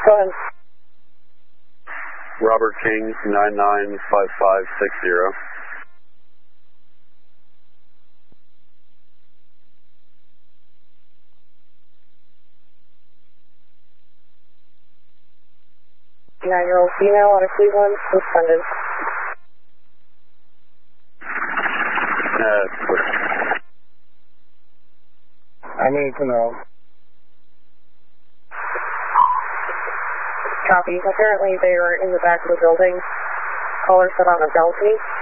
Go ahead. Robert King, 995560. Nine-year-old female out of Cleveland, suspended. Clear. I need to know. Copy. Apparently they were in the back of the building. Caller set on a balcony.